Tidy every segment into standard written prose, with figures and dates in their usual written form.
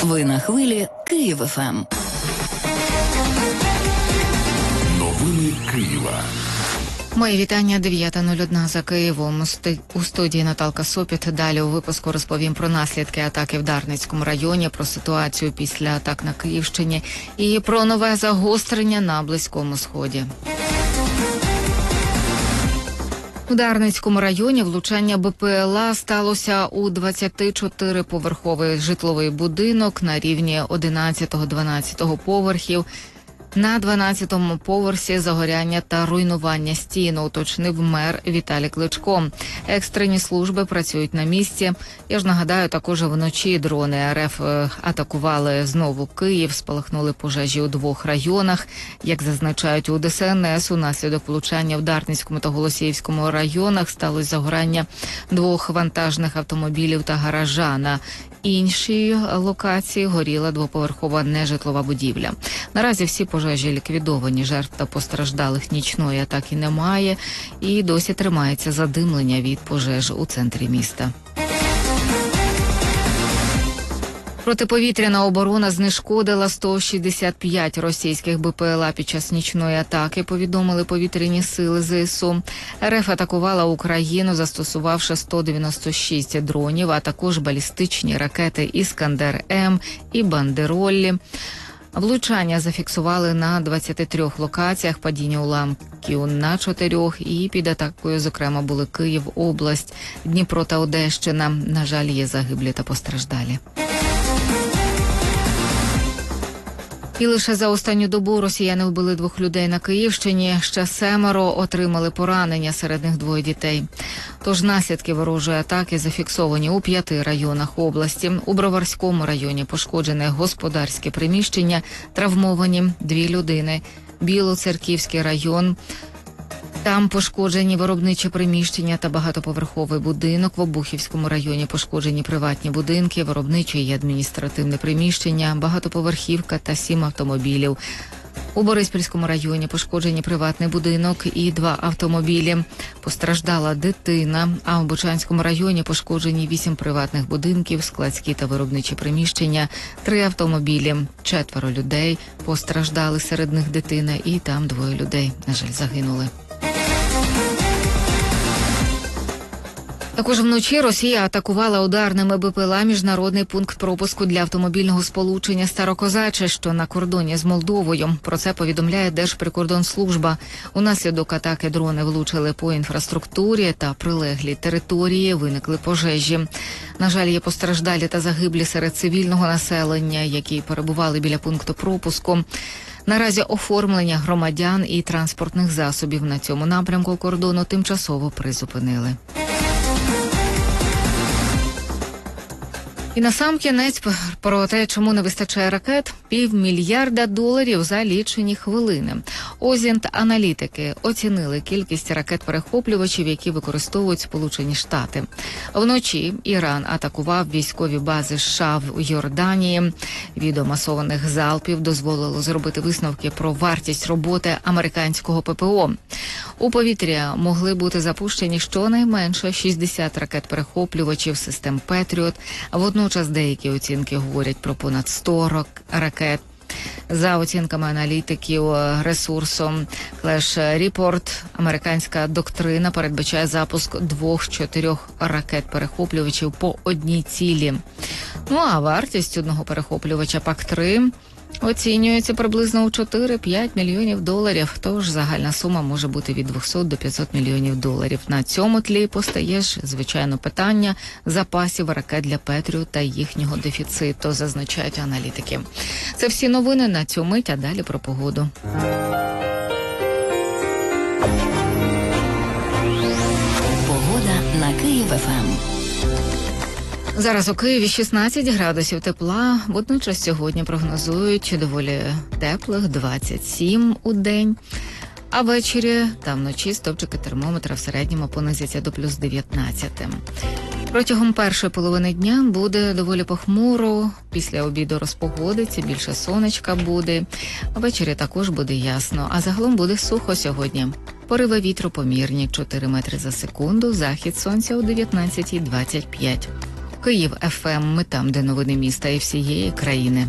Ви на хвилі Київ ФМ. Новини Києва. Мої вітання, 9:01 за Києвом. У студії Наталка Сопіт. Далі у випуску розповім про наслідки атаки в Дарницькому районі, про ситуацію після атак на Київщині і про нове загострення на Близькому Сході. У Дарницькому районі влучання БПЛА сталося у 24-поверховий житловий будинок на рівні 11-12 поверхів. На 12-му поверсі загоряння та руйнування стін, уточнив мер Віталій Кличко. Екстрені служби працюють на місці. Я ж нагадаю, також вночі дрони РФ атакували знову Київ, спалахнули пожежі у 2 районах. Як зазначають у ДСНС, унаслідок влучання в Дарницькому та Голосіївському районах сталося загорання 2 вантажних автомобілів та гаража. На іншій локації горіла 2-поверхова нежитлова будівля. Наразі всі пожежі ліквідовані, жертв та постраждалих нічної атаки немає і досі тримається задимлення від пожеж у центрі міста. Протиповітряна оборона знешкодила 165 російських БПЛА під час нічної атаки, повідомили повітряні сили ЗСУ. РФ атакувала Україну, застосувавши 196 дронів, а також балістичні ракети «Іскандер-М» і «Бандероллі». Влучання зафіксували на 23 локаціях, падіння уламків на 4, і під атакою, зокрема, були Київ, область, Дніпро та Одещина. На жаль, є загиблі та постраждалі. І лише за останню добу росіяни вбили 2 людей на Київщині, ще 7 отримали поранення, серед них 2 дітей. Тож наслідки ворожої атаки зафіксовані у 5 районах області. У Броварському районі пошкоджене господарське приміщення, травмовані 2 людини. Білоцерківський район. Там пошкоджені виробничі приміщення та багатоповерховий будинок. В Обухівському районі пошкоджені приватні будинки, виробниче і адміністративне приміщення, багатоповерхівка та 7 автомобілів. У Бориспільському районі пошкоджені приватний будинок і 2 автомобілі. Постраждала дитина, а в Бучанському районі пошкоджені 8 приватних будинків, складські та виробничі приміщення, 3 автомобілі, 4 людей постраждали, серед них дитина, і там 2 людей, на жаль, загинули. Також вночі Росія атакувала ударними БПЛА міжнародний пункт пропуску для автомобільного сполучення Старокозаче, що на кордоні з Молдовою. Про це повідомляє Держприкордонслужба. Унаслідок атаки дрони влучили по інфраструктурі та прилеглій території, виникли пожежі. На жаль, є постраждалі та загиблі серед цивільного населення, які перебували біля пункту пропуску. Наразі оформлення громадян і транспортних засобів на цьому напрямку кордону тимчасово призупинили. І насамкінець про те, чому не вистачає ракет – $500 мільярда за лічені хвилини. Озінт-аналітики оцінили кількість ракет-перехоплювачів, які використовують Сполучені Штати. Вночі Іран атакував військові бази США в Йорданії. Відео масованих залпів дозволило зробити висновки про вартість роботи американського ППО. У повітря могли бути запущені щонайменше 60 ракет-перехоплювачів систем «Петріот». Водночас деякі оцінки говорять про понад 100 ракет. За оцінками аналітиків ресурсом Flash Report, американська доктрина передбачає запуск 2-4 ракет-перехоплювачів по одній цілі. Ну а вартість одного перехоплювача ПАК-3 оцінюється приблизно у $4-5 мільйонів. Тож загальна сума може бути від 200 до $500 мільйонів. На цьому тлі постає ж, звичайно, питання запасів ракет для Петріот та їхнього дефіциту, зазначають аналітики. Це всі новини на цю мить, а далі про погоду. Погода на Київ ФМ. Зараз у Києві 16 градусів тепла, водночас сьогодні прогнозують доволі теплих 27 у день, а ввечері та вночі стовпчики термометра в середньому понизяться до плюс 19. Протягом першої половини дня буде доволі похмуро, після обіду розпогодиться, більше сонечка буде, а ввечері також буде ясно, а загалом буде сухо сьогодні. Пориви вітру помірні 4 метри за секунду, захід сонця о 19:25. Київ ФМ. Ми там, де новини міста і всієї країни.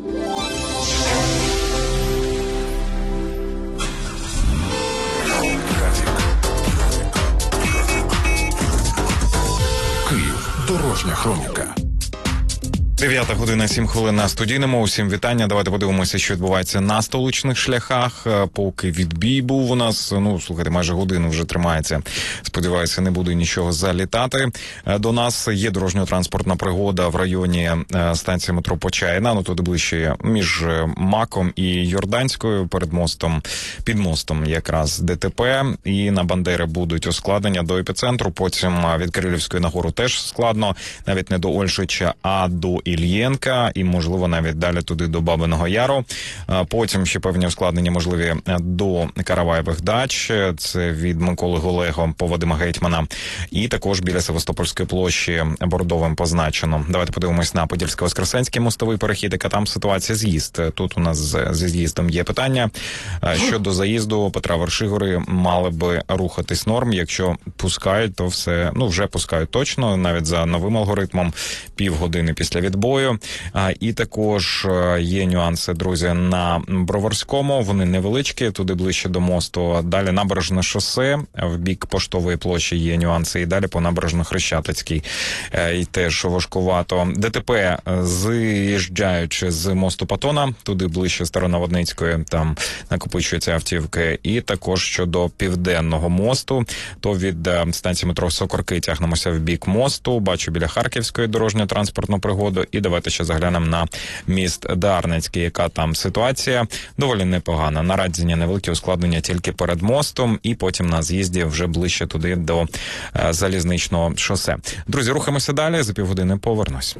Київ. Дорожня хроніка. 9 година, 7 хвилин на студійному. Усім вітання. Давайте подивимося, що відбувається на столичних шляхах. Поки відбій був у нас, слухайте, майже годину вже тримається. Сподіваюся, не буде нічого залітати. До нас є дорожньо-транспортна пригода в районі станції метро Почайна, туди ближче між Маком і Йорданською, під мостом якраз ДТП. І на Бандери будуть ускладнення до епіцентру, потім від Кирилівської нагору теж складно, навіть не до Ольшича, а до Ільєнка і, можливо, навіть далі туди до Бабиного Яру. Потім ще певні ускладнення можливі до Караваєвих дач. Це від Миколи Голего по Вадима Гетьмана. І також біля Севастопольської площі бордовим позначено. Давайте подивимось на Подільсько-Воскресенський мостовий перехід, яка там ситуація з'їзд. Тут у нас зі з'їздом є питання. Щодо заїзду Петра Вершигори мали би рухатись норм. Якщо пускають, то все, вже пускають точно, навіть за новим алгоритмом, півгодини після відбою. І також є нюанси, друзі, на Броварському. Вони невеличкі, туди ближче до мосту. Далі Набережне шосе, в бік Поштової площі є нюанси. І далі по Набережно-Хрещатицькій. І теж важкувато. ДТП, з'їжджаючи з мосту Патона, туди ближче Старонаводницької, там накопичуються автівки. І також щодо Південного мосту, то від станції метро Сокорки тягнемося в бік мосту. Бачу біля Харківської дорожньо-транспортну пригоду. І давайте ще заглянемо на міст Дарницький, яка там ситуація. Доволі непогана. Наразі невеликі ускладнення тільки перед мостом, і потім на з'їзді вже ближче туди до залізничного шосе. Друзі, рухаємося далі. За півгодини повернусь.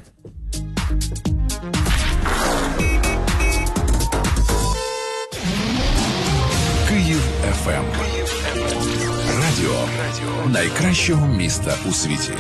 Київ ФМ. Радіо найкращого міста у світі.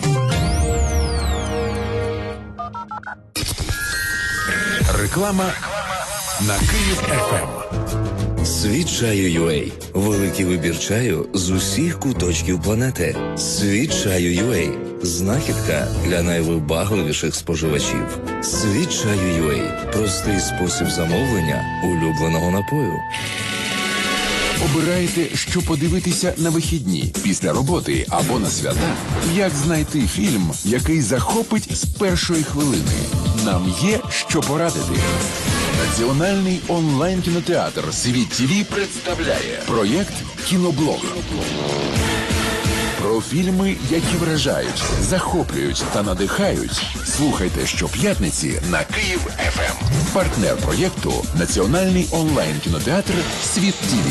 Реклама на Київ ФМ. Світ чаю UA. Великий вибір чаю з усіх куточків планети. Світ чаю UA. Знахідка для найвибагливіших споживачів. Світ чаю UA. Простий спосіб замовлення улюбленого напою. Обираєте, що подивитися на вихідні, після роботи або на свята? Як знайти фільм, який захопить з першої хвилини? Нам є що порадити. Національний онлайн-кінотеатр «Світ ТВ» представляє проєкт «Кіноблог». Про фільми, які вражають, захоплюють та надихають. Слухайте щоп'ятниці на Київ ФМ. Партнер проєкту – Національний онлайн-кінотеатр «Світ ТВ».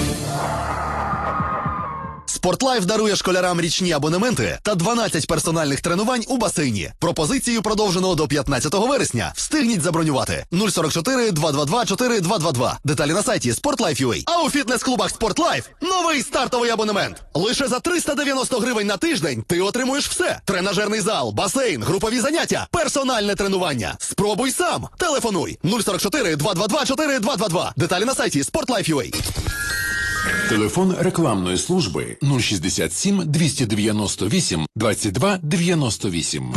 Спортлайф дарує школярам річні абонементи та 12 персональних тренувань у басейні. Пропозицію продовжено до 15 вересня. Встигніть забронювати. 044 222 4222. Деталі на сайті Sportlife.ua. А у фітнес-клубах Спортлайф новий стартовий абонемент. Лише за 390 гривень на тиждень ти отримуєш все. Тренажерний зал, басейн, групові заняття, персональне тренування. Спробуй сам. Телефонуй. 044 222 4222. Деталі на сайті Sportlife.ua. Телефон рекламної служби 067 298 22 98.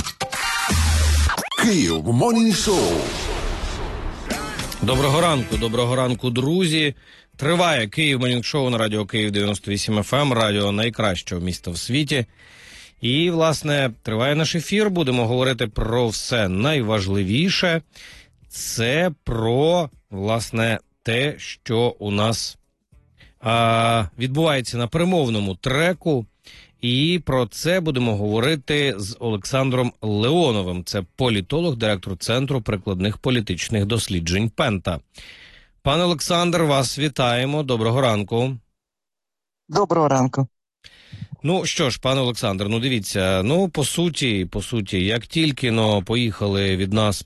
Київ Морнінг Шоу. Доброго ранку, друзі. Триває Київ Морнінг Шоу на радіо Київ 98 FM, радіо найкращого міста в світі. І, власне, триває наш ефір. Будемо говорити про все найважливіше. Це про, власне, те, що у нас відбувається на перемовному треку, і про це будемо говорити з Олександром Леоновим. Це політолог, директор Центру прикладних політичних досліджень «Пента». Пане Олександр, вас вітаємо. Доброго ранку. Доброго ранку. Ну що ж, пане Олександр, дивіться, по суті, як тільки поїхали від нас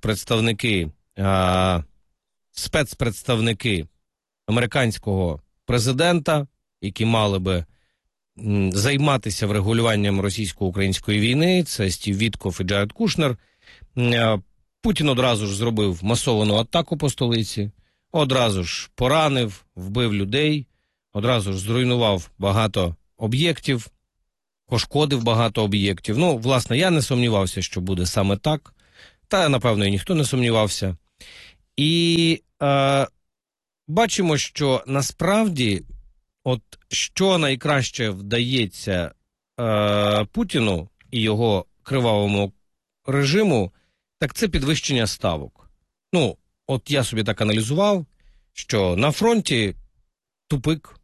спецпредставники американського президента, які мали би займатися врегулюванням російсько-української війни, це Стів Віткоф і Джаред Кушнер, Путін одразу ж зробив масовану атаку по столиці, одразу ж поранив, вбив людей, одразу ж зруйнував багато об'єктів, пошкодив багато об'єктів. Ну, власне, я не сумнівався, що буде саме так. Та, напевно, і ніхто не сумнівався. І бачимо, що насправді, от що найкраще вдається Путіну і його кривавому режиму, так це підвищення ставок. Ну, от я собі так аналізував, що на фронті тупик,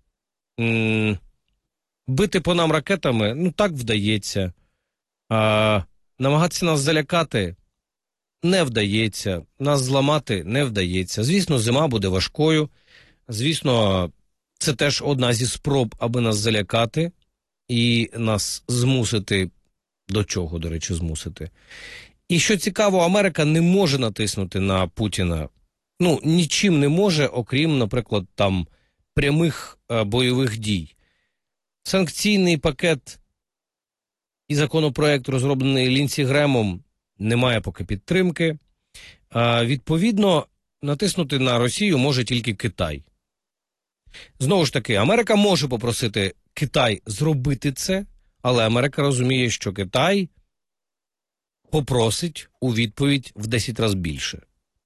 бити по нам ракетами, ну так вдається, намагатися нас залякати не вдається, нас зламати не вдається. Звісно, зима буде важкою, звісно, це теж одна зі спроб, аби нас залякати і нас змусити, до чого, до речі, змусити. І що цікаво, Америка не може натиснути на Путіна, ну, нічим не може, окрім, наприклад, там, прямих бойових дій. Санкційний пакет і законопроект, розроблений Лінсі Гремом, немає поки підтримки. Відповідно, натиснути на Росію може тільки Китай. Знову ж таки, Америка може попросити Китай зробити це, але Америка розуміє, що Китай попросить у відповідь в 10 разів більше.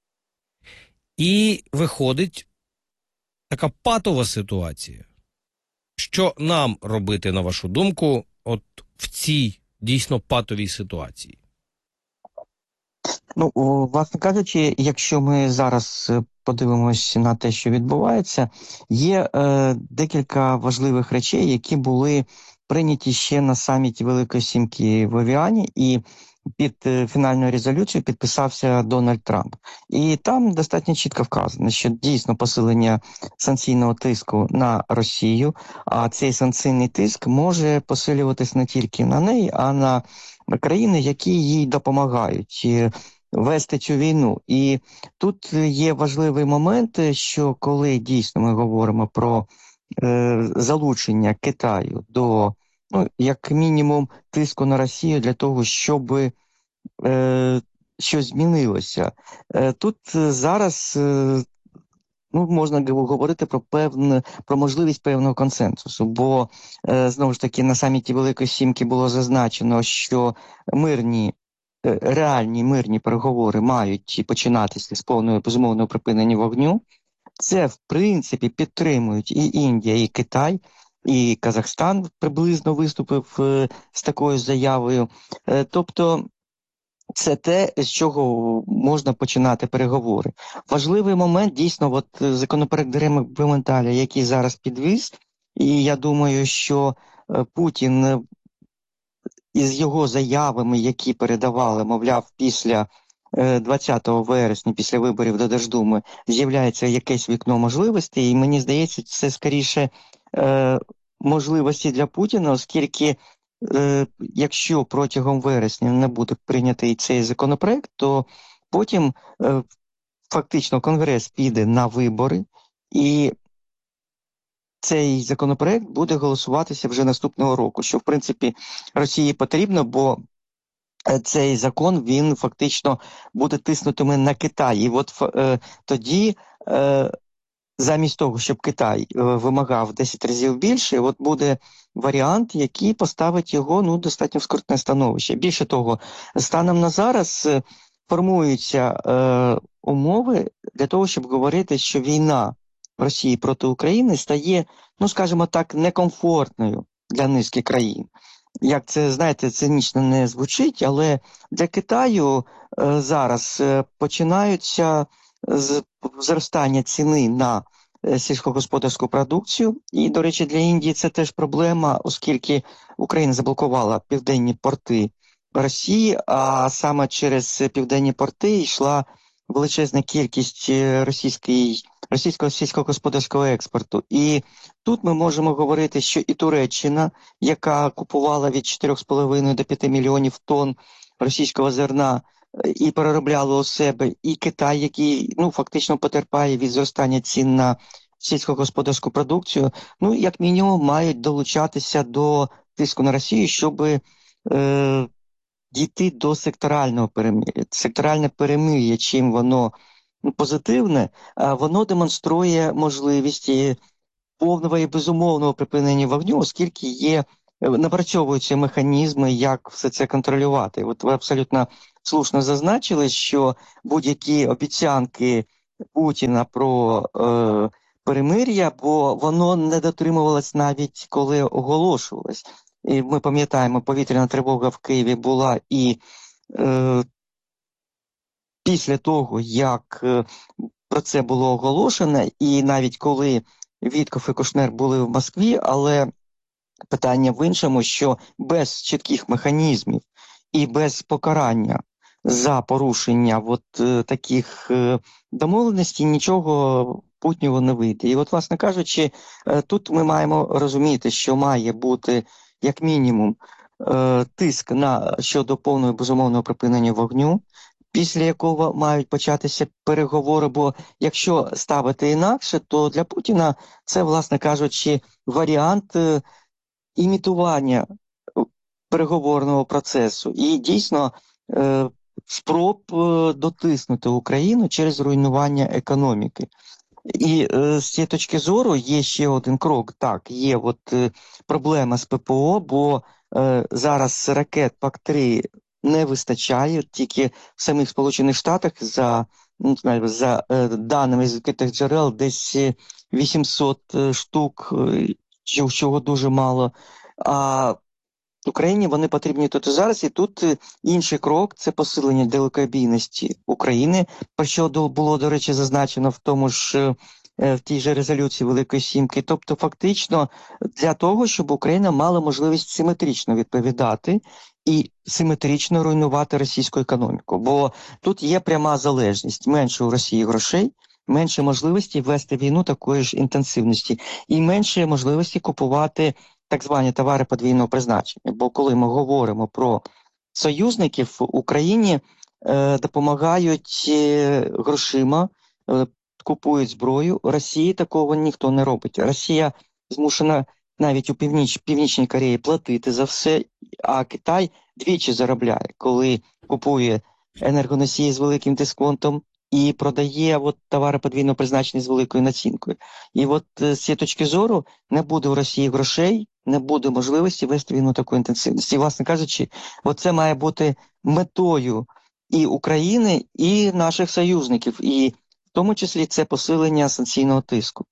І виходить така патова ситуація. Що нам робити, на вашу думку, от в цій дійсно патовій ситуації? Ну, власне кажучи, якщо ми зараз подивимося на те, що відбувається, є декілька важливих речей, які були прийняті ще на саміті Великої Сімки в Евіані, і під фінальною резолюцією підписався Дональд Трамп. І там достатньо чітко вказано, що дійсно посилення санкційного тиску на Росію, а цей санкційний тиск може посилюватись не тільки на неї, а на країни, які їй допомагають вести цю війну. І тут є важливий момент, що коли дійсно ми говоримо про залучення Китаю до, ну, як мінімум, тиску на Росію для того, щоб щось змінилося. Тут зараз можна говорити про можливість певного консенсусу, бо, знову ж таки, на саміті Великої Сімки було зазначено, що реальні мирні переговори мають починатися з повного безумовного припинення вогню. Це, в принципі, підтримують і Індія, і Китай, і Казахстан приблизно виступив з такою заявою. Тобто це те, з чого можна починати переговори. Важливий момент, дійсно, от законопроект Дерема-Бементаля, який зараз підвіз, і я думаю, що Путін із його заявами, які передавали, мовляв, після 20 вересня, після виборів до Держдуми, з'являється якесь вікно можливостей, і мені здається, це скоріше можливості для Путіна, оскільки якщо протягом вересня не буде прийнятий цей законопроект, то потім фактично Конгрес піде на вибори, і цей законопроект буде голосуватися вже наступного року, що, в принципі, Росії потрібно, бо цей закон, він фактично буде тиснутиме на Китай. І от тоді, замість того, щоб Китай вимагав 10 разів більше, от буде варіант, який поставить його достатньо в скрутне становище. Більше того, станом на зараз формуються умови для того, щоб говорити, що війна Росії проти України стає, скажімо так, некомфортною для низки країн. Як це, знаєте, цинічно не звучить, але для Китаю зараз починаються зростання ціни на сільськогосподарську продукцію. І, до речі, для Індії це теж проблема, оскільки Україна заблокувала південні порти Росії, а саме через південні порти йшла величезна кількість російського сільськогосподарського експорту. І тут ми можемо говорити, що і Туреччина, яка купувала від 4,5 до 5 мільйонів тонн російського зерна і переробляла у себе, і Китай, який фактично потерпає від зростання цін на сільськогосподарську продукцію, як мінімум мають долучатися до тиску на Росію, щоб дійти до секторального перемир'я. Секторальне перемир'я, чим воно позитивне, воно демонструє можливість повного і безумовного припинення вогню, оскільки є напрацьовуються механізми, як все це контролювати. От ви абсолютно слушно зазначили, що будь-які обіцянки Путіна про перемир'я, бо воно не дотримувалось навіть коли оголошувалось. І ми пам'ятаємо, повітряна тривога в Києві була і після того, як про це було оголошено, і навіть коли Вітков і Кушнер були в Москві, але питання в іншому, що без чітких механізмів і без покарання за порушення таких домовленостей нічого путнього не вийде. І от, власне кажучи, тут ми маємо розуміти, що має бути як мінімум тиск щодо повного безумовного припинення вогню, після якого мають початися переговори, бо якщо ставити інакше, то для Путіна це, власне кажучи, варіант імітування переговорного процесу і дійсно спроб дотиснути Україну через руйнування економіки. І з цієї точки зору є ще один крок. Так, є проблема з ППО, бо зараз ракет ПАК-3 не вистачає, тільки в самих Сполучених Штатах за даними з відкритих джерел десь 800 штук, чого дуже мало. А Україні вони потрібні тут і зараз. І тут інший крок – це посилення далекобійності України, про що було, до речі, зазначено в тому ж в тій же резолюції Великої Сімки. Тобто фактично для того, щоб Україна мала можливість симетрично відповідати і симетрично руйнувати російську економіку. Бо тут є пряма залежність. Менше у Росії грошей, менше можливості вести війну такої ж інтенсивності і менше можливості купувати так звані товари подвійного призначення. Бо коли ми говоримо про союзників, Україні допомагають грошима, купують зброю. Росії такого ніхто не робить. Росія змушена навіть у Північній Кореї платити за все, а Китай двічі заробляє, коли купує енергоносії з великим дисконтом і продає товари подвійного призначення з великою націнкою. І з цієї точки зору не буде у Росії грошей, не буде можливості вести війну такої інтенсивності. І, власне кажучи, це має бути метою і України, і наших союзників, і в тому числі це посилення санкційного тиску.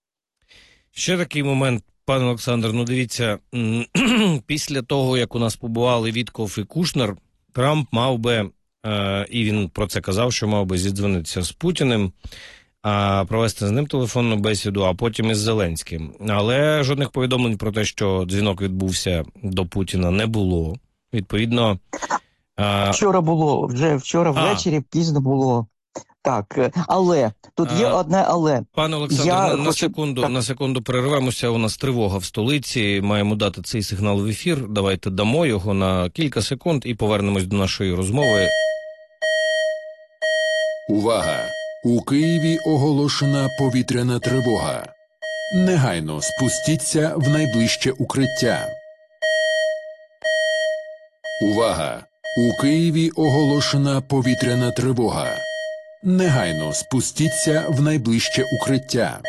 Ще такий момент, пане Олександр, дивіться, після того, як у нас побували Вітков і Кушнер, Трамп мав би, і він про це казав, що мав би зідзвонитися з Путіним, провести з ним телефонну бесіду, а потім із Зеленським. Але жодних повідомлень про те, що дзвінок відбувся до Путіна, не було. Відповідно... Вчора було, вже вчора ввечері пізно було. Так, але, тут є одне але. Пане Олександр, на секунду перервемося, у нас тривога в столиці, маємо дати цей сигнал в ефір, давайте дамо його на кілька секунд і повернемось до нашої розмови. Увага! У Києві оголошена повітряна тривога. Негайно спустіться в найближче укриття. Увага! У Києві оголошена повітряна тривога. Негайно спустіться в найближче укриття.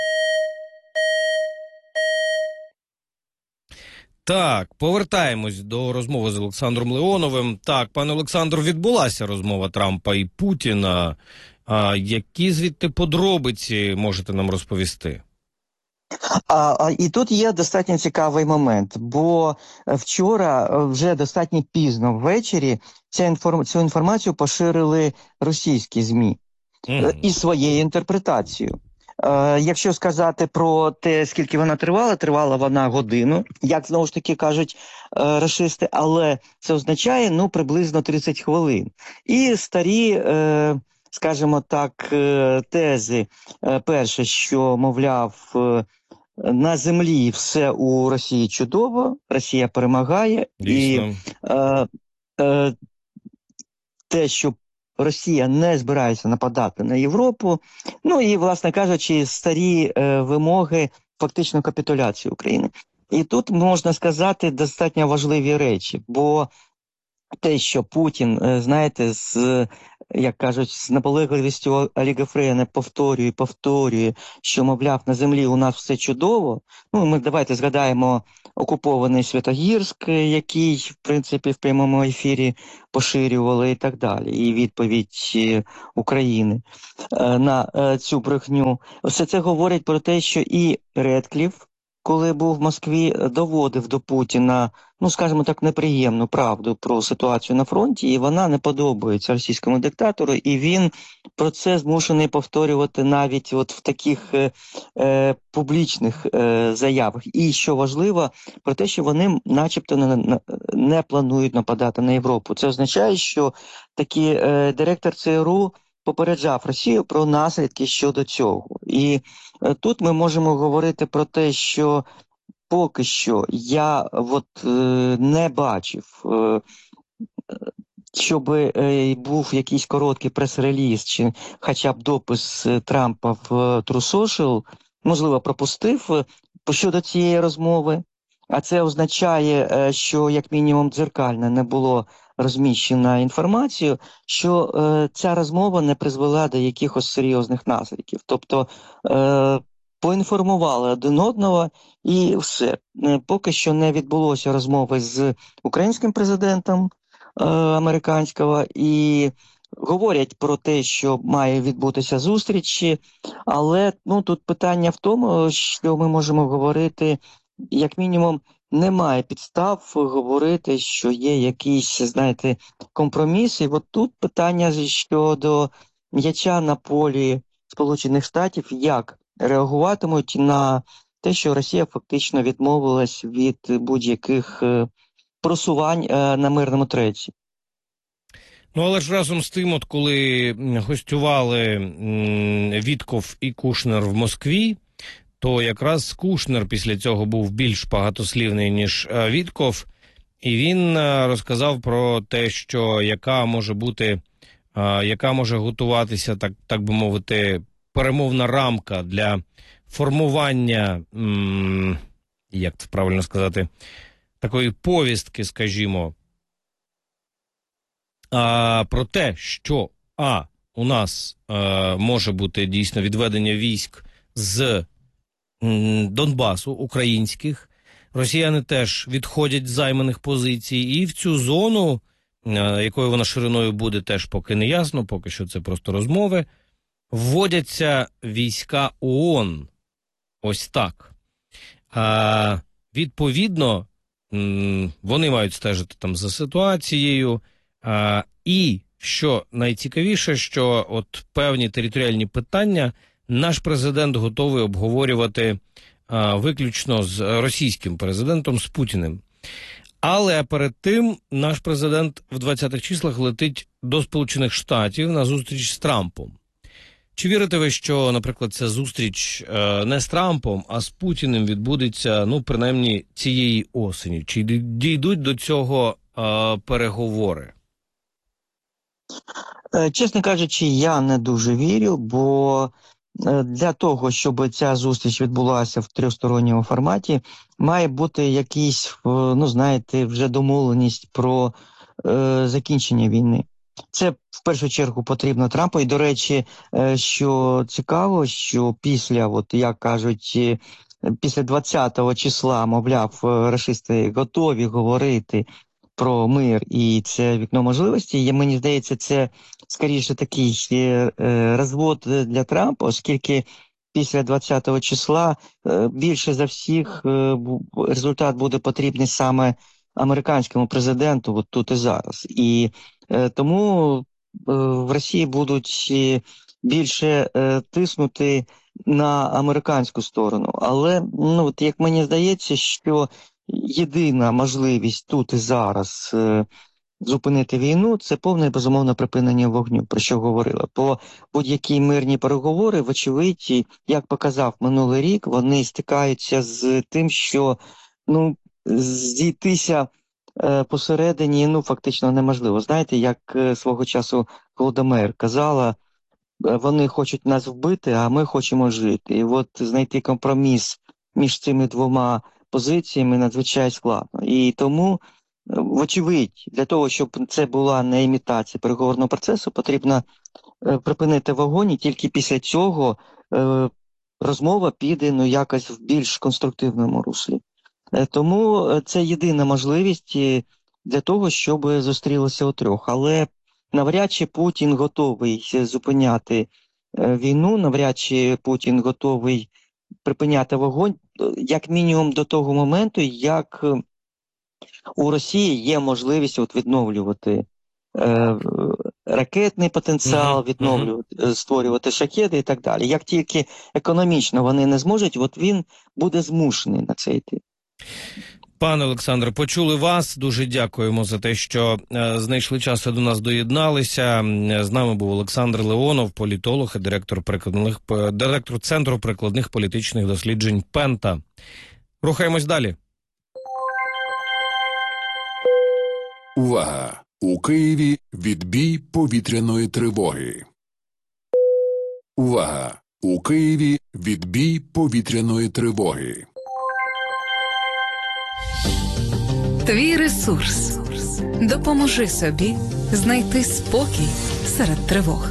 Так, повертаємось до розмови з Олександром Леоновим. Так, пане Олександр, відбулася розмова Трампа і Путіна. Які звідти подробиці можете нам розповісти? І тут є достатньо цікавий момент, бо вчора вже достатньо пізно ввечері цю інформацію поширили російські ЗМІ і своєю інтерпретацією. Якщо сказати про те, скільки вона тривала вона годину, як знову ж таки кажуть рашисти, але це означає приблизно 30 хвилин. І старі, скажімо так, тези, перше, що, мовляв, на землі все у Росії чудово, Росія перемагає, дійсно. І те, що Росія не збирається нападати на Європу, і, власне кажучи, старі вимоги фактично капітуляції України. І тут можна сказати достатньо важливі речі, бо те, що Путін, знаєте, як кажуть, з наполегливістю олігофрена повторює, що, мовляв, на землі у нас все чудово. Ми давайте згадаємо окупований Святогірськ, який, в принципі, в прямому ефірі поширювали і так далі. І відповідь України на цю брехню. Все це говорить про те, що і Редкліф, коли був в Москві, доводив до Путіна, ну, скажімо так, неприємну правду про ситуацію на фронті, і вона не подобається російському диктатору, і він про це змушений повторювати навіть от в таких публічних заявах. І, що важливо, про те, що вони начебто не планують нападати на Європу. Це означає, що такий директор ЦРУ попереджав Росію про наслідки щодо цього. І тут ми можемо говорити про те, що поки що я не бачив, щоб був якийсь короткий прес-реліз чи хоча б допис Трампа в True Social, можливо, пропустив щодо цієї розмови. А це означає, що як мінімум дзеркально не було розміщена інформацію, що ця розмова не призвела до якихось серйозних наслідків. Тобто поінформували один одного і все. Поки що не відбулося розмови з українським президентом американського, і говорять про те, що має відбутися зустріч, але тут питання в тому, що ми можемо говорити, як мінімум, немає підстав говорити, що є якийсь, знаєте, компроміс. І от тут питання щодо м'яча на полі Сполучених Штатів, як реагуватимуть на те, що Росія фактично відмовилась від будь-яких просувань на мирному треті. Ну, але ж разом з тим, от коли гостювали Вітков і Кушнер в Москві, то якраз Кушнер після цього був більш багатослівний, ніж Вітков, і він розказав про те, що яка може готуватися, так би мовити, перемовна рамка для формування, як це правильно сказати, такої повістки, скажімо, про те, що у нас може бути дійсно відведення військ з Донбасу, українських. Росіяни теж відходять з займаних позицій, і в цю зону, якою вона шириною буде, теж поки не ясно, поки що це просто розмови, вводяться війська ООН. Ось так. Відповідно, вони мають стежити там за ситуацією, і, що найцікавіше, що от певні територіальні питання наш президент готовий обговорювати виключно з російським президентом, з Путіним. Але перед тим наш президент в 20-х числах летить до Сполучених Штатів на зустріч з Трампом. Чи вірите ви, що, наприклад, ця зустріч не з Трампом, а з Путіним відбудеться, принаймні, цієї осені? Чи дійдуть до цього переговори? Чесно кажучи, я не дуже вірю, бо для того, щоб ця зустріч відбулася в трьохсторонньому форматі, має бути якийсь, вже домовленість про закінчення війни. Це, в першу чергу, потрібно Трампу. І, до речі, що цікаво, що після, як кажуть, після 20-го числа, мовляв, рашисти готові говорити про мир і це вікно можливості. І мені здається, це скоріше такий розвод для Трампа, оскільки після 20-го числа більше за всіх результат буде потрібний саме американському президенту от тут і зараз. І тому в Росії будуть більше тиснути на американську сторону. Але, як мені здається, що єдина можливість тут і зараз зупинити війну – це повне і безумовне припинення вогню, про що говорила. Бо будь-які мирні переговори, вочевидь, як показав минулий рік, вони стикаються з тим, що зійтися посередині фактично неможливо. Знаєте, як свого часу Голда Меїр казала, вони хочуть нас вбити, а ми хочемо жити. І от знайти компроміс між цими двома позиціями надзвичайно складно. І тому, вочевидь, для того, щоб це була не імітація переговорного процесу, потрібно припинити вогонь, і тільки після цього розмова піде якось в більш конструктивному руслі. Тому це єдина можливість для того, щоб зустрілося у трьох. Але навряд чи Путін готовий зупиняти війну, навряд чи Путін готовий припиняти вогонь, як мінімум до того моменту, як у Росії є можливість відновлювати ракетний потенціал, створювати шахеди і так далі. Як тільки економічно вони не зможуть, він буде змушений на це йти. Пане Олександре, почули вас. Дуже дякуємо за те, що знайшли час і до нас доєдналися. З нами був Олександр Леонов, політолог і директор Центру прикладних політичних досліджень Пента. Рухаємось далі. Увага! У Києві відбій повітряної тривоги. Увага! У Києві відбій повітряної тривоги. Твій ресурс. Допоможи собі знайти спокій серед тривог.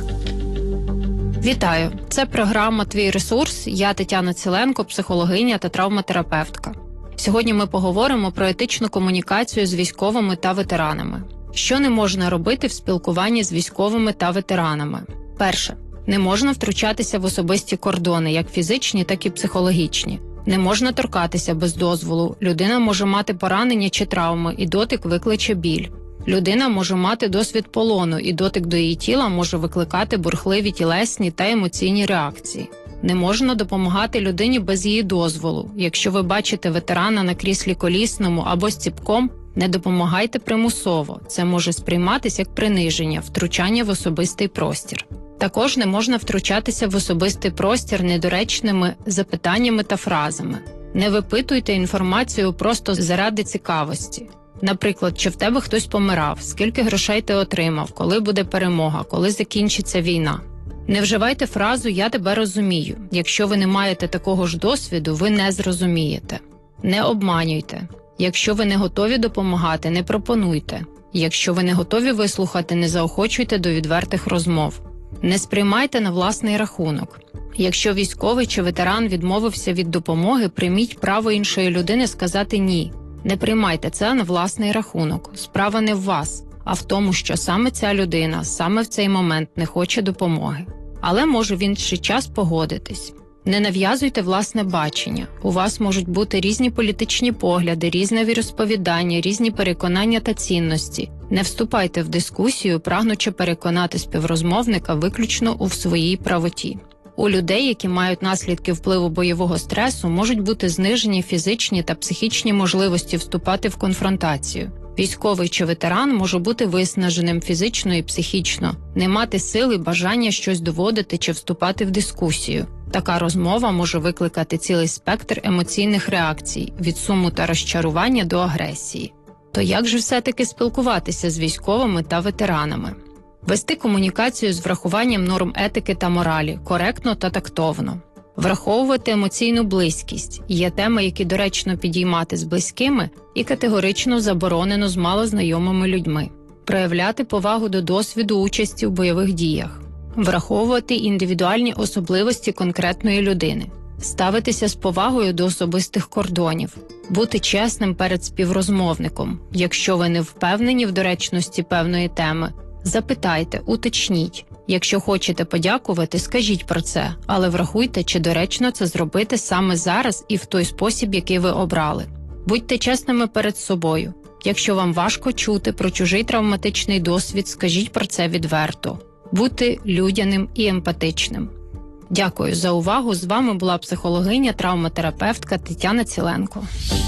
Вітаю! Це програма «Твій ресурс». Я Тетяна Ціленко, психологиня та травматерапевтка. Сьогодні ми поговоримо про етичну комунікацію з військовими та ветеранами. Що не можна робити в спілкуванні з військовими та ветеранами? Перше. Не можна втручатися в особисті кордони, як фізичні, так і психологічні. Не можна торкатися без дозволу. Людина може мати поранення чи травми, і дотик викличе біль. Людина може мати досвід полону, і дотик до її тіла може викликати бурхливі тілесні та емоційні реакції. Не можна допомагати людині без її дозволу. Якщо ви бачите ветерана на кріслі колісному або з ціпком, не допомагайте примусово. Це може сприйматися як приниження, втручання в особистий простір. Також не можна втручатися в особистий простір недоречними запитаннями та фразами. Не випитуйте інформацію просто заради цікавості. Наприклад, чи в тебе хтось помирав, скільки грошей ти отримав, коли буде перемога, коли закінчиться війна. Не вживайте фразу «я тебе розумію». Якщо ви не маєте такого ж досвіду, ви не зрозумієте. Не обманюйте. Якщо ви не готові допомагати, не пропонуйте. Якщо ви не готові вислухати, не заохочуйте до відвертих розмов. Не сприймайте на власний рахунок. Якщо військовий чи ветеран відмовився від допомоги, прийміть право іншої людини сказати «ні». Не приймайте це на власний рахунок. Справа не в вас, а в тому, що саме ця людина саме в цей момент не хоче допомоги. Але може в інший час погодитись. Не нав'язуйте власне бачення. У вас можуть бути різні політичні погляди, різне віросповідання, різні переконання та цінності. Не вступайте в дискусію, прагнучи переконати співрозмовника виключно у своїй правоті. У людей, які мають наслідки впливу бойового стресу, можуть бути знижені фізичні та психічні можливості вступати в конфронтацію. Військовий чи ветеран може бути виснаженим фізично і психічно, не мати сили, бажання щось доводити чи вступати в дискусію. Така розмова може викликати цілий спектр емоційних реакцій, від суму та розчарування до агресії. То як же все-таки спілкуватися з військовими та ветеранами? Вести комунікацію з врахуванням норм етики та моралі, коректно та тактовно. Враховувати емоційну близькість. Є теми, які доречно підіймати з близькими і категорично заборонено з малознайомими людьми. Проявляти повагу до досвіду участі в бойових діях. Враховувати індивідуальні особливості конкретної людини. Ставитися з повагою до особистих кордонів. Бути чесним перед співрозмовником. Якщо ви не впевнені в доречності певної теми, запитайте, уточніть. Якщо хочете подякувати, скажіть про це, але врахуйте, чи доречно це зробити саме зараз і в той спосіб, який ви обрали. Будьте чесними перед собою. Якщо вам важко чути про чужий травматичний досвід, скажіть про це відверто. Бути людяним і емпатичним. Дякую за увагу. З вами була психологиня, травматерапевтка Тетяна Ціленко.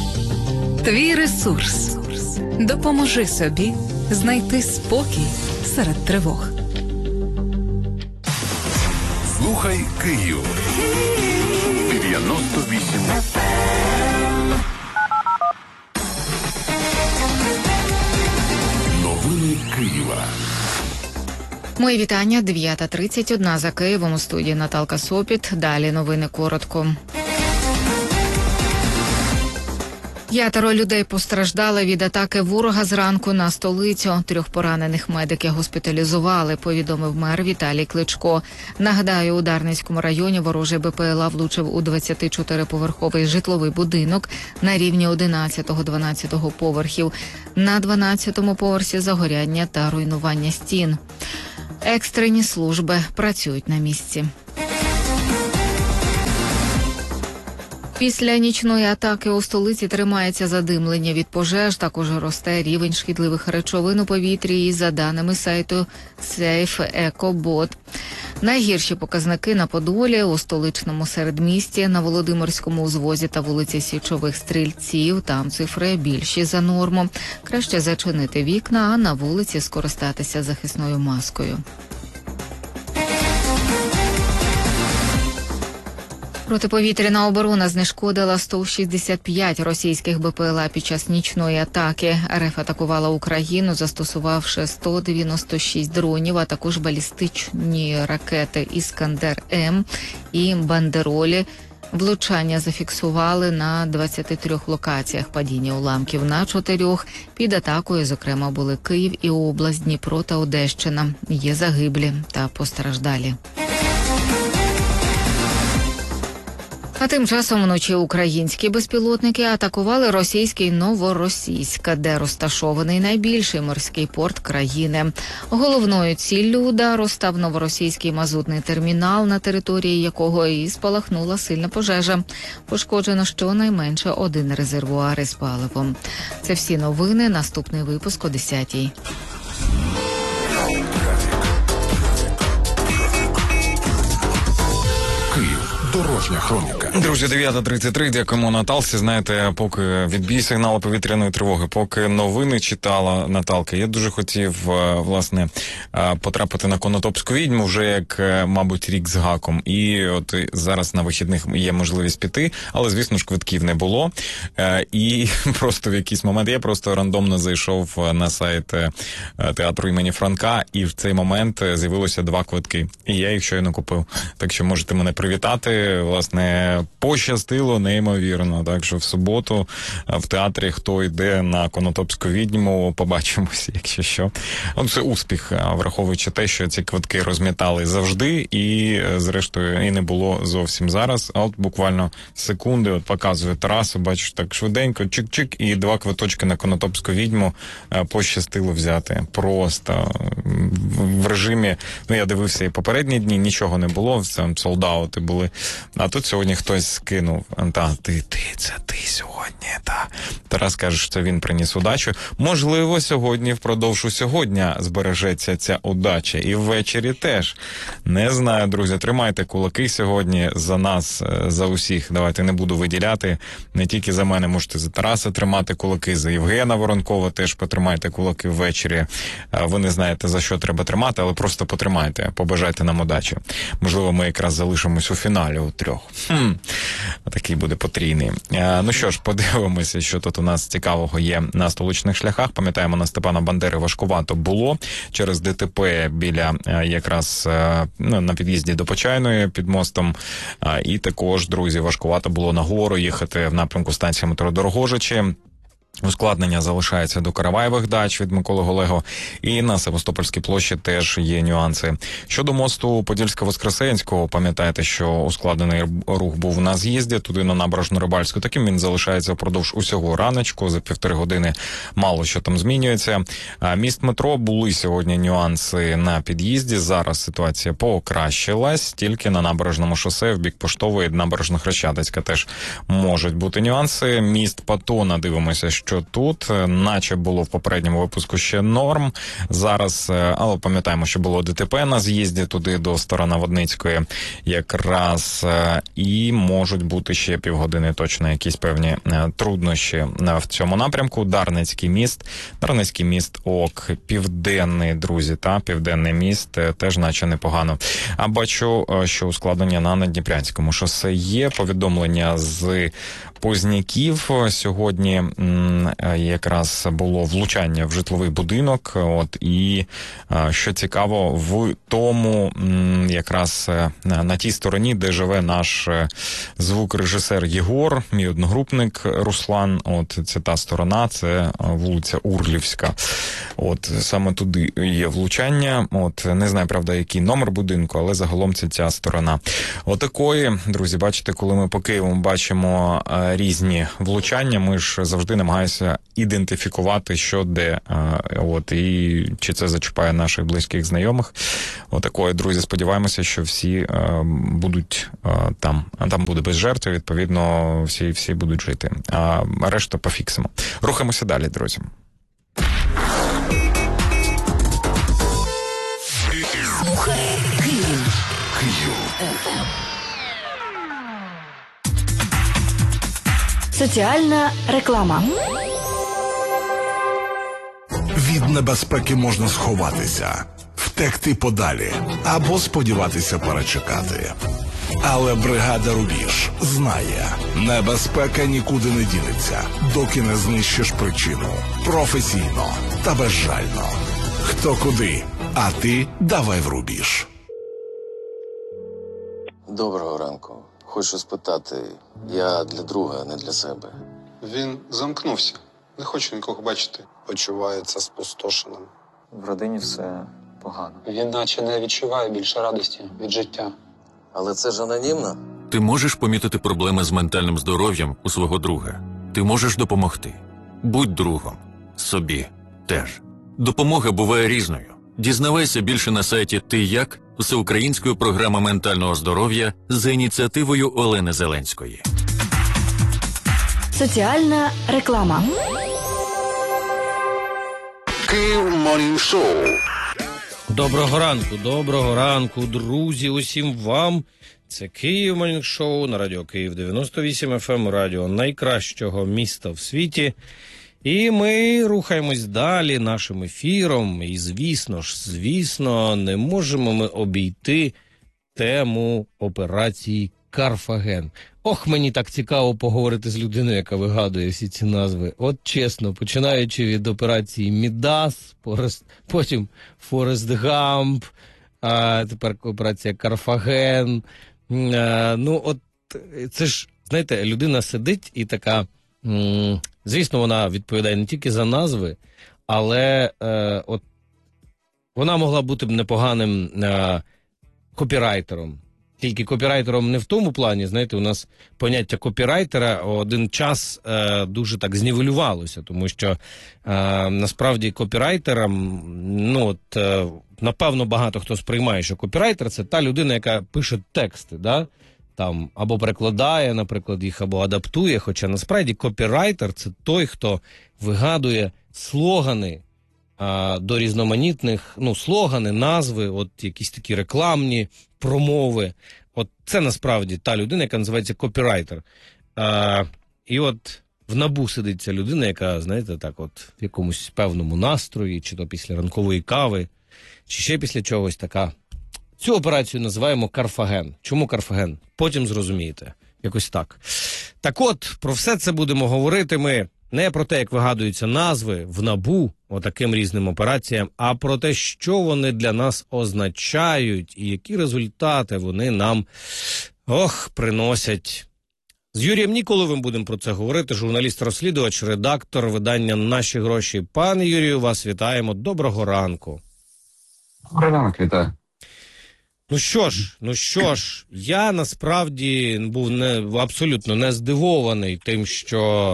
Твій ресурс. Допоможи собі знайти спокій серед тривог. Слухай Київ. 98 Новини Києва. Мої вітання, 9:31 за Києвом, у студії Наталка Сопіт. Далі новини коротко. 5 людей постраждали від атаки ворога зранку на столицю. 3 поранених медики госпіталізували, повідомив мер Віталій Кличко. Нагадаю, у Дарницькому районі ворожий БПЛА влучив у 24-поверховий житловий будинок на рівні 11-12 поверхів. На 12-му поверсі загоряння та руйнування стін. Екстрені служби працюють на місці. Після нічної атаки у столиці тримається задимлення від пожеж, також росте рівень шкідливих речовин у повітрі і за даними сайту SafeEcoBot. Найгірші показники на Подолі, у столичному середмісті, на Володимирському узвозі та вулиці Січових Стрільців. Там цифри більші за норму. Краще зачинити вікна, а на вулиці скористатися захисною маскою. Протиповітряна оборона знешкодила 165 російських БПЛА під час нічної атаки. РФ атакувала Україну, застосувавши 196 дронів, а також балістичні ракети «Іскандер-М» і «Бандеролі». Влучання зафіксували на 23 локаціях, падіння уламків на 4. Під атакою, зокрема, були Київ і область, Дніпро та Одещина. Є загиблі та постраждалі. А тим часом вночі українські безпілотники атакували російський Новоросійськ, де розташований найбільший морський порт країни. Головною ціллю удару став новоросійський мазутний термінал, на території якого і спалахнула сильна пожежа. Пошкоджено щонайменше 1 резервуар із паливом. Це всі новини. Наступний випуск о 10-й. Дорожня хроніка. Друзі, 9:33, дякуємо Наталці. Знаєте, поки відбій сигналу повітряної тривоги, поки новини читала Наталка, я дуже хотів, власне, потрапити на Конотопську відьму вже як, мабуть, рік з гаком. І от зараз на вихідних є можливість піти, але, звісно ж, квитків не було. І просто в якийсь момент я просто рандомно зайшов на сайт театру імені Франка, і в цей момент з'явилося 2 квитки. І я їх щойно купив. Так що можете мене привітати. Власне, пощастило неймовірно. Так що в суботу в театрі, хто йде на Конотопську відьму, побачимося, якщо що. От це успіх, враховуючи те, що ці квитки розмітали завжди і, зрештою, і не було зовсім зараз. А от буквально секунди, от показує Тарасу, бачиш, так швиденько, чик-чик, і 2 квиточки на Конотопську відьму пощастило взяти. Просто в режимі, я дивився і попередні дні, нічого не було, там солдаути були. А тут сьогодні хтось скинув. Це ти сьогодні, та. Тарас каже, що це він приніс удачу. Можливо, сьогодні впродовж усього дня збережеться ця удача. І ввечері теж. Не знаю, друзі, тримайте кулаки сьогодні за нас, за усіх. Давайте не буду виділяти. Не тільки за мене, можете за Тараса тримати кулаки, за Євгена Воронкова теж потримайте кулаки ввечері. Ви не знаєте, за що треба тримати, але просто потримайте, побажайте нам удачі. Можливо, ми якраз залишимось у фіналі у 3. Такий буде потрійний. Ну що ж, подивимося, що тут у нас цікавого є на столичних шляхах. Пам'ятаємо, на Степана Бандери важкувато було через ДТП біля якраз на під'їзді до Почайної під мостом. І також, друзі, важкувато було нагору їхати в напрямку станції метро Дорогожичі. Ускладнення залишається до Караваєвих дач від Миколи Голего. І на Севастопольській площі теж є нюанси. Щодо мосту Подільсько-Воскресенського, пам'ятаєте, що ускладнений рух був на з'їзді туди на Набережну-Рибальську. Таким він залишається впродовж усього раночку. За 1,5 години мало що там змінюється. Міст метро, були сьогодні нюанси на під'їзді. Зараз ситуація покращилась. Тільки на Набережному шосе в бік Поштової, Набережно-Хрещатицька теж можуть бути нюанси. Міст Патона, дивимося, що тут, наче було в попередньому випуску ще норм. Зараз, але пам'ятаємо, що було ДТП на з'їзді туди до Старонаводницької якраз, і можуть бути ще півгодини точно якісь певні труднощі в цьому напрямку. Дарницький міст ок, Південний, друзі, Південний міст теж наче непогано. А бачу, що ускладнення на Надніпрянському шосе є. Повідомлення з Позняків сьогодні якраз було влучання в житловий будинок. От, і що цікаво, в тому якраз на тій стороні, де живе наш звукорежисер Єгор, мій одногрупник Руслан, от це та сторона, це вулиця Урлівська. От саме туди є влучання. От не знаю, правда, який номер будинку, але загалом це ця сторона. Отакої, друзі, бачите, коли ми по Києву бачимо різні влучання, ми ж завжди намагаємося ідентифікувати, що де, от, і чи це зачіпає наших близьких знайомих. Отакої, друзі, сподіваємося, що всі будуть там. А там буде без жертв, відповідно, всі будуть жити. А решту пофіксимо. Рухаємося далі, друзі. Соціальна реклама. Від небезпеки можна сховатися, втекти подалі або сподіватися перечекати. Але бригада «Рубіж» знає, небезпека нікуди не дінеться, доки не знищиш причину. Професійно та безжально. Хто куди, а ти давай в «Рубіж». Доброго ранку. Хочу спитати, я для друга, не для себе. Він замкнувся. Не хоче нікого бачити. Почувається спустошеним. В родині все погано. Він наче не відчуває більше радості від життя. Але це ж анонімно. Ти можеш помітити проблеми з ментальним здоров'ям у свого друга. Ти можеш допомогти. Будь другом. Собі теж. Допомога буває різною. Дізнавайся більше на сайті «Ти як?» Всеукраїнської програми ментального здоров'я за ініціативою Олени Зеленської. Соціальна реклама. Київ Морнінг Шоу. Доброго ранку, друзі, усім вам. Це Київ Морнінг Шоу на радіо Київ 98 FM, радіо найкращого міста в світі. І ми рухаємось далі нашим ефіром. І звісно, не можемо ми обійти тему операції «Карфаген». Ох, мені так цікаво поговорити з людиною, яка вигадує всі ці назви. От чесно, починаючи від операції «Мідас», потім «Форест Гамп», а тепер операція «Карфаген». Ну, от це ж, знаєте, людина сидить і така... Звісно, вона відповідає не тільки за назви, але от вона могла бути б непоганим копірайтером. Тільки копірайтером не в тому плані, знаєте, у нас поняття копірайтера один час дуже так знівелювалося, тому що насправді копірайтером, ну от, напевно, багато хто сприймає, що копірайтер – це та людина, яка пише тексти, да? Там, або перекладає, наприклад, їх, або адаптує, хоча насправді копірайтер – це той, хто вигадує слогани до різноманітних, ну, слогани, назви, от якісь такі рекламні промови. От це насправді та людина, яка називається копірайтер. І от в НАБУ сидить ця людина, яка, знаєте, так от в якомусь певному настрої, чи то після ранкової кави, чи ще після чогось така. Цю операцію називаємо «Карфаген». Чому «Карфаген»? Потім зрозумієте. Якось так. Так от, про все це будемо говорити ми не про те, як вигадуються назви в НАБУ отаким різним операціям, а про те, що вони для нас означають і які результати вони нам, приносять. З Юрієм Ніколовим будемо про це говорити. Журналіст-розслідувач, редактор видання «Наші гроші». Пане Юрію, вас вітаємо. Доброго ранку. Доброго ранку, вітаю. Ну що ж, я насправді був абсолютно не здивований тим, що...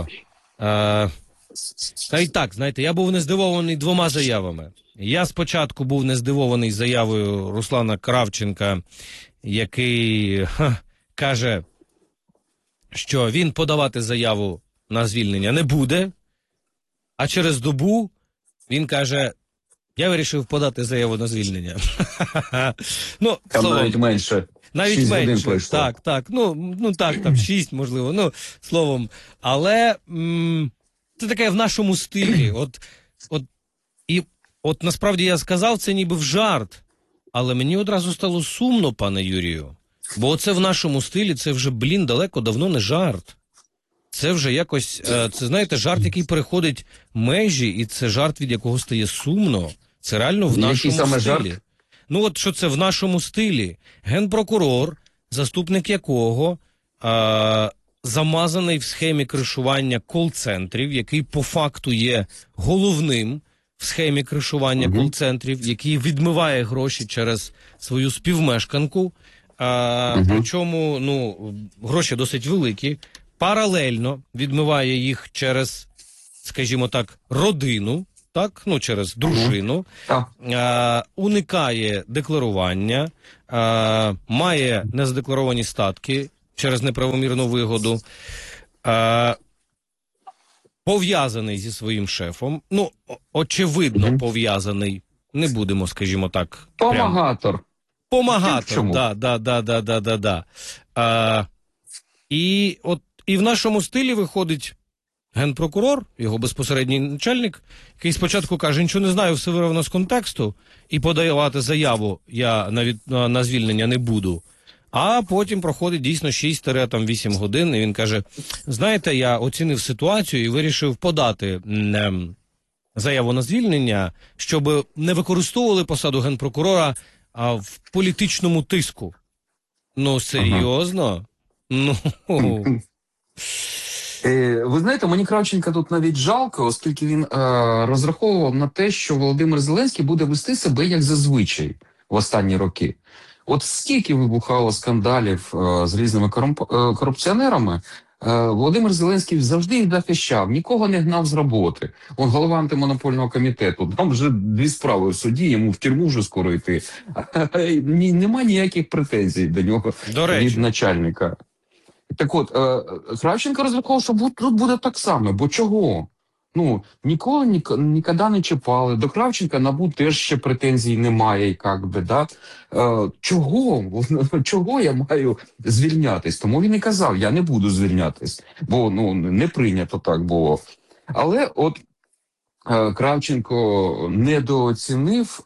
і так, знаєте, я був не здивований двома заявами. Я спочатку був не здивований заявою Руслана Кравченка, який каже, що він подавати заяву на звільнення не буде, а через добу він каже... Я вирішив подати заяву на звільнення. Ну, там словом, навіть менше. Навіть менше. Так. Ну так, там 6, можливо. Ну, словом. Але це таке в нашому стилі. От насправді я сказав це ніби в жарт. Але мені одразу стало сумно, пане Юрію. Бо оце в нашому стилі, це вже, далеко давно не жарт. це вже якось, це, знаєте, жарт, який переходить межі, і це жарт, від якого стає сумно. Це реально в нашому саме стилі. жарт? Ну от що це в нашому стилі. Генпрокурор, заступник якого замазаний в схемі кришування кол-центрів, який по факту є головним в схемі кришування кол-центрів, який відмиває гроші через свою співмешканку, причому, ну, гроші досить великі, паралельно відмиває їх через, скажімо так, родину, так, ну, через дружину, уникає декларування, має незадекларовані статки через неправомірну вигоду, пов'язаний зі своїм шефом, ну, очевидно пов'язаний, не будемо, скажімо так. Помагатор. Помагатор, да. І в нашому стилі виходить генпрокурор, його безпосередній начальник, який спочатку каже, нічого не знаю, все вирвано з контексту, і подавати заяву я на звільнення не буду. А потім проходить дійсно 6-8 годин, і він каже, знаєте, я оцінив ситуацію і вирішив подати заяву на звільнення, щоб не використовували посаду генпрокурора в політичному тиску. Ну, серйозно? Ну... Ви знаєте, мені Кравченка тут навіть жалко, оскільки він розраховував на те, що Володимир Зеленський буде вести себе як зазвичай в останні роки. От скільки вибухало скандалів з різними корупціонерами, Володимир Зеленський завжди їх захищав, нікого не гнав з роботи. Он голова антимонопольного комітету, там вже 2 справи в суді, йому в тюрму вже скоро йти. Нема ніяких претензій до нього від начальника. Так от, Кравченко розраховував, що тут буде так само, бо чого? Ну, ніколи ніколи не чіпали, до Кравченка НАБУ теж ще претензій немає, да? Чого я маю звільнятись? Тому він і казав, я не буду звільнятись, бо не прийнято так було. Але от Кравченко недооцінив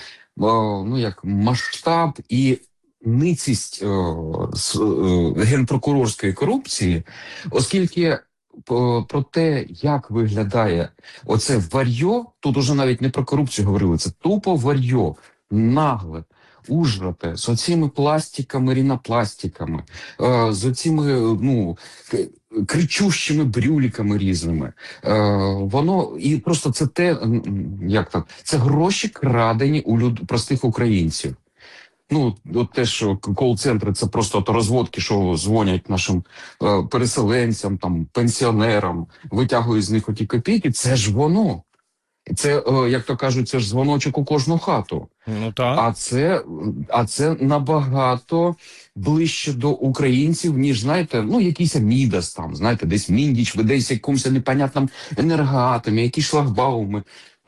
масштаб і ницість генпрокурорської корупції, оскільки про те, як виглядає оце варьо, тут уже навіть не про корупцію говорили, це тупо варьо, нагле, ужрате, з оціми пластиками, рінопластиками, з оціми, кричущими брюліками різними. Воно, і просто це це гроші крадені у простих українців. От те, що кол-центри – це просто розводки, що дзвонять нашим переселенцям, там, пенсіонерам, витягують з них оті копійки, це ж воно. Це, як то кажуть, це ж дзвоночок у кожну хату. Ну, так. А це набагато ближче до українців, ніж, знаєте, якийсь Мідас там, знаєте, десь Міндіч, десь якомусь непонятному енергоатомі, якісь шлагбауми.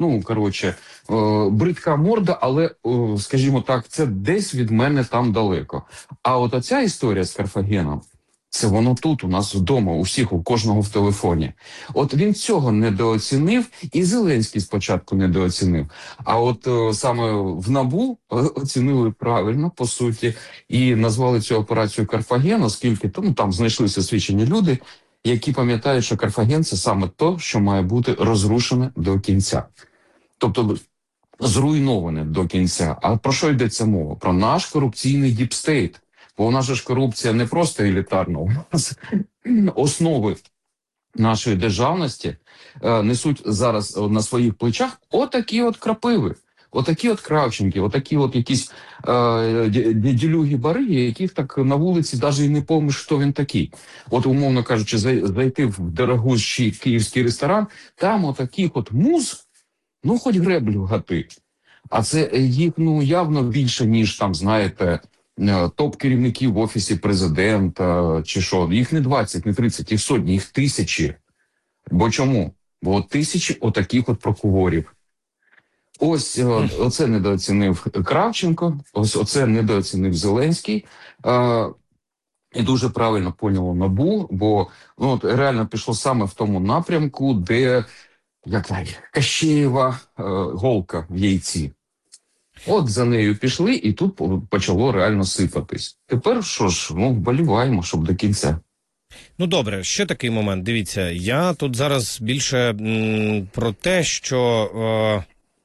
Бридка морда, але, скажімо так, це десь від мене там далеко. А от оця історія з Карфагеном, це воно тут, у нас вдома, у всіх, у кожного в телефоні. От він цього недооцінив, і Зеленський спочатку недооцінив. А от саме в НАБУ оцінили правильно, по суті, і назвали цю операцію Карфаген, оскільки там знайшлися освічені люди, які пам'ятають, що Карфаген – це саме то, що має бути розрушене до кінця. Тобто зруйноване до кінця. А про що йдеться мова? Про наш корупційний діпстейт. Бо у нас же ж корупція не просто елітарна, у нас основи нашої державності несуть зараз на своїх плечах отакі от крапиви. Отакі от Кравченки, отакі от якісь дідюлюги-бариги, яких так на вулиці навіть і не помниш, хто він такий. От, умовно кажучи, зайти в дорогущий київський ресторан, там отаких от муз, хоч греблю гати. А це їх, явно більше, ніж там, знаєте, топ-керівників в Офісі Президента, чи що. Їх не 20, не 30, їх сотні, їх тисячі. Бо чому? Бо тисячі отаких от прокурорів. Ось оце недооцінив Кравченко, ось оце недооцінив Зеленський. І дуже правильно поняло НАБУ, бо реально пішло саме в тому напрямку, де Кащеєва голка в яйці. От за нею пішли, і тут почало реально сипатись. Тепер що ж, вболіваємо, щоб до кінця. Ну добре, ще такий момент. Дивіться, я тут зараз більше про те, що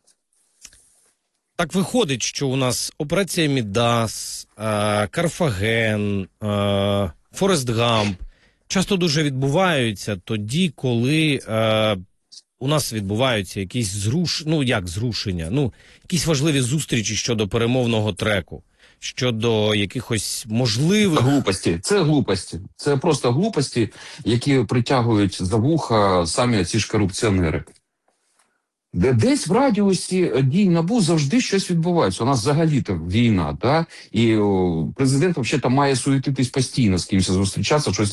так виходить, що у нас операція Мідас, Карфаген, Форест Гамп часто дуже відбуваються тоді, коли у нас відбуваються якісь зрушення, якісь важливі зустрічі щодо перемовного треку, щодо якихось можливих... Глупості. Це просто глупості, які притягують за вуха самі ці ж корупціонери. Десь в радіусі дій НАБУ завжди щось відбувається. У нас взагалі-то війна, і президент взагалі має суетитись постійно, з кимось зустрічатися, щось